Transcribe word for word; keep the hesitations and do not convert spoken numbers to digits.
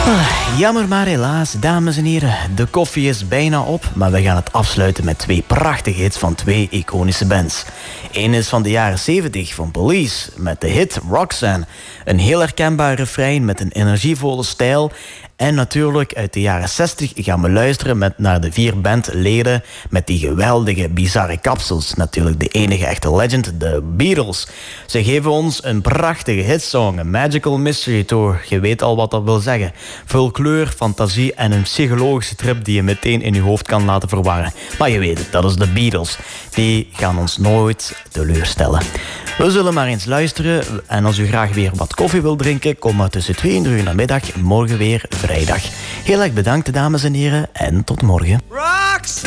Jammer maar helaas, dames en heren. De koffie is bijna op, maar we gaan het afsluiten met twee prachtige hits van twee iconische bands. Eén is van de jaren zeventig van Police met de hit Roxanne. Een heel herkenbaar refrein met een energievolle stijl. En natuurlijk uit de jaren zestig gaan we luisteren met, naar de vier bandleden met die geweldige, bizarre kapsels. Natuurlijk de enige echte legend, de Beatles. Ze geven ons een prachtige hitsong, een Magical Mystery Tour. Je weet al wat dat wil zeggen. Vol kleur, fantasie en een psychologische trip die je meteen in je hoofd kan laten verwarren. Maar je weet het, dat is de Beatles. Die gaan ons nooit teleurstellen. We zullen maar eens luisteren. En als u graag weer wat koffie wil drinken, kom maar tussen twee en drie uur namiddag, morgen weer vrijdag. Heel erg bedankt, dames en heren, en tot morgen.